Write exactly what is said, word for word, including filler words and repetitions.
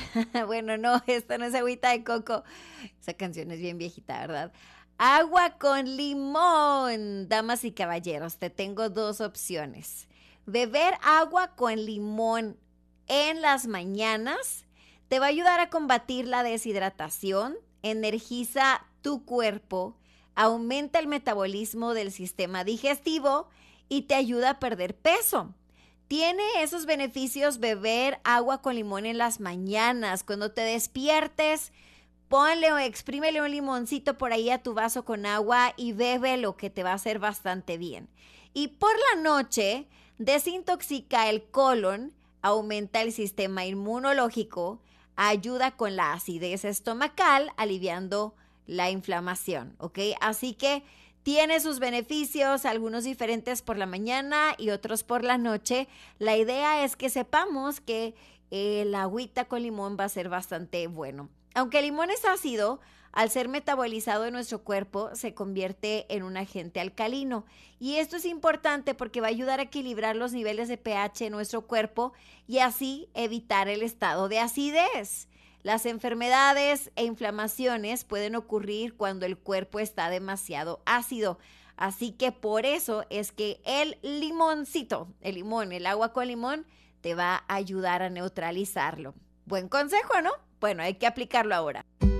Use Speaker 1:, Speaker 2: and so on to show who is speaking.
Speaker 1: Bueno, no, esta no es agüita de coco. Esa canción es bien viejita, ¿verdad? Agua con limón. Damas y caballeros, te tengo dos opciones. Beber agua con limón en las mañanas te va a ayudar a combatir la deshidratación, energiza tu cuerpo, aumenta el metabolismo del sistema digestivo y te ayuda a perder peso. Tiene esos beneficios beber agua con limón en las mañanas. Cuando te despiertes, ponle o exprímele un limoncito por ahí a tu vaso con agua y bebe lo que te va a hacer bastante bien. Y por la noche, desintoxica el colon, aumenta el sistema inmunológico, ayuda con la acidez estomacal, aliviando la inflamación, ¿ok? Así que tiene sus beneficios, algunos diferentes por la mañana y otros por la noche. La idea es que sepamos que el agüita con limón va a ser bastante bueno. Aunque el limón es ácido, al ser metabolizado en nuestro cuerpo, se convierte en un agente alcalino. Y esto es importante porque va a ayudar a equilibrar los niveles de pH en nuestro cuerpo y así evitar el estado de acidez. Las enfermedades e inflamaciones pueden ocurrir cuando el cuerpo está demasiado ácido. Así que por eso es que el limoncito, el limón, el agua con limón, te va a ayudar a neutralizarlo. Buen consejo, ¿no? Bueno, hay que aplicarlo ahora.